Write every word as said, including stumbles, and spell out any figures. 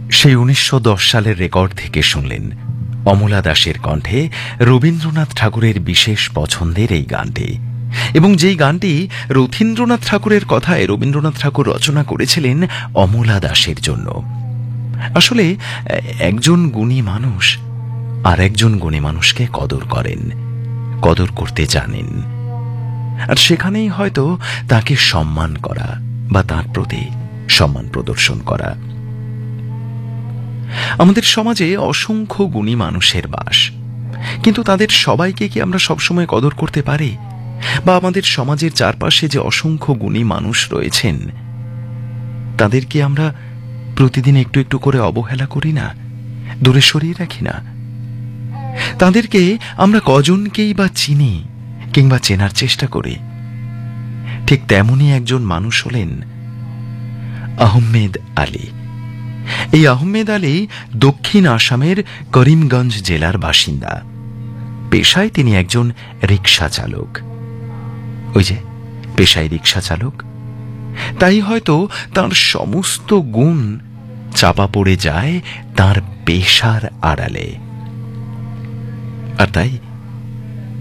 সেই উনিশশো দশ সালের রেকর্ড থেকে শুনলেন অমলা দাসের কণ্ঠে রবীন্দ্রনাথ ঠাকুরের বিশেষ পছন্দের এই গানটি, এবং যেই গানটি রথীন্দ্রনাথ ঠাকুরের কথায় রবীন্দ্রনাথ ঠাকুর রচনা করেছিলেন অমলা দাসের জন্য। আসলে একজন গুণী মানুষ আর একজন গুণী মানুষকে কদর করেন, কদর করতে জানেন, আর সেখানেই হয়তো তাকে সম্মান করা বা তার প্রতি সম্মান প্রদর্শন করা। আমাদের সমাজে অসংখ্য গুণী মানুষের বাস, কিন্তু তাদের সবাইকে কি আমরা সবসময় কদর করতে পারি? বা আমাদের সমাজের চারপাশে যে অসংখ্য গুণী মানুষ রয়েছেন তাদেরকে আমরা প্রতিদিন একটু একটু করে অবহেলা করি না, দূরে সরিয়ে রাখি না? তাদেরকে আমরা কজনকেই বা চিনি কিংবা চেনার চেষ্টা করি? ঠিক তেমনই একজন মানুষ হলেন আহমেদ আলী। এই আহমেদ আলী দক্ষিণ আসামের করিমগঞ্জ জেলার বাসিন্দা। পেশায় তিনি একজন রিক্সা চালক। ওই যে পেশায় রিক্সা চালক, তাই হয়তো তার সমস্ত গুণ চাপা পড়ে যায় তার পেশার আড়ালে। আর তাই